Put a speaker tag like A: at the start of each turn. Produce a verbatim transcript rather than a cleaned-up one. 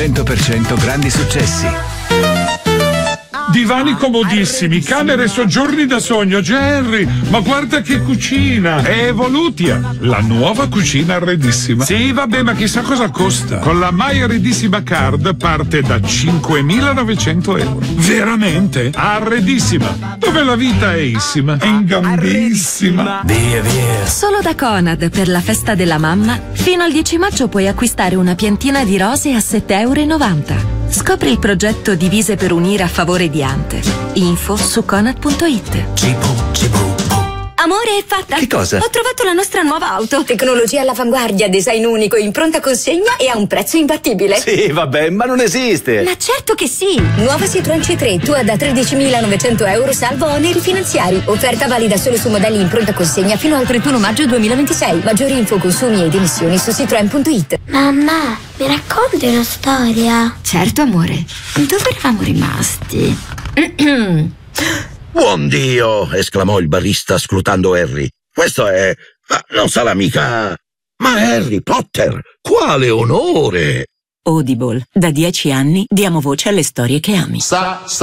A: cento per cento grandi successi.
B: Divani comodissimi, camere e soggiorni da sogno. Jerry, ma guarda che cucina! È Evolutia, la nuova cucina arredissima. Sì, vabbè, ma chissà cosa costa. Con la My Arredissima Card parte da cinquemilanovecento euro. Veramente? Arredissima, dove la vita è issima, è in gambissima.
A: Via, via.
C: Solo da Conad per la festa della mamma, fino al dieci maggio puoi acquistare una piantina di rose a sette euro e novanta. Scopri il progetto Divise per unire a favore di Ante. Info su conad punto it.
A: Cibo, cibo.
D: Amore, è fatta!
A: Che cosa?
D: Ho trovato la nostra nuova auto. Tecnologia all'avanguardia, design unico, in pronta consegna e a un prezzo imbattibile.
A: Sì, vabbè, ma non esiste.
D: Ma certo che sì! Nuova Citroen C tre, tua da tredicimilanovecento euro salvo oneri finanziari. Offerta valida solo su modelli in pronta consegna fino al trentuno maggio duemilaventisei. Maggiori info, consumi ed emissioni su citroen punto it.
E: Mamma, mi racconti una storia?
D: Certo, amore. Dove eravamo rimasti?
F: Buon Dio! Esclamò il barista scrutando Harry. Questo è... Ma non sarà mica... Ma Harry Potter! Quale onore!
G: Audible. Da dieci anni diamo voce alle storie che ami.
H: Sa, sa.